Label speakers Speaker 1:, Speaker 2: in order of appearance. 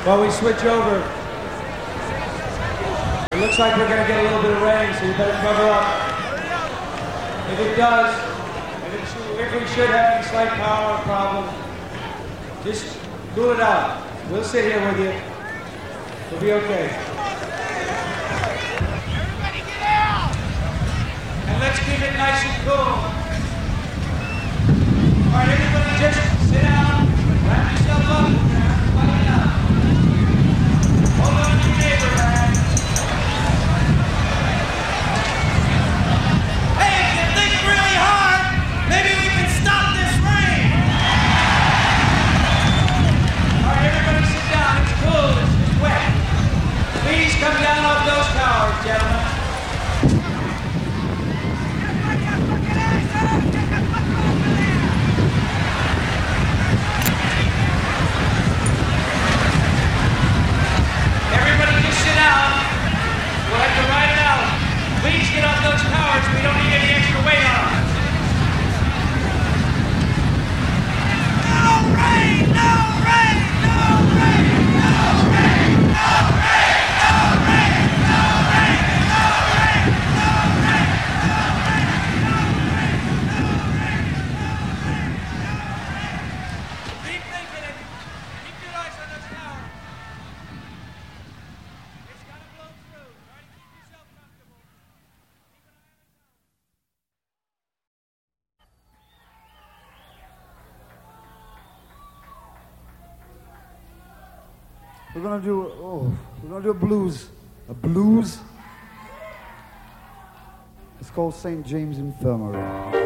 Speaker 1: While we switch over, it looks like we're going to get a little bit of rain, so you better cover up. If it does, if we should have any slight power problem, just cool it out. We'll sit here with you. We'll be okay.
Speaker 2: Everybody get out!
Speaker 1: And let's keep it nice and cool. All right, everybody just sit down, wrap yourself up, everybody down. Hold on to your neighbor, man.
Speaker 2: Hey, if you think really hard, maybe we can stop this rain!
Speaker 1: All right, everybody sit down. It's cool. It's wet. Please come down off those towers, gentlemen. Everybody just sit down. We'll have to ride it out. Please get off those towers. We don't need any extra weight on them.
Speaker 2: No rain! No rain! No rain! No rain! No rain! No rain! No rain! No rain! No rain! No rain! No rain! No rain! Keep thinking it. Keep your eyes on those towers. It's gonna blow through. Try to keep yourself comfortable. Keep an eye on the
Speaker 3: We're gonna do a blues. A blues? It's called St. James Infirmary.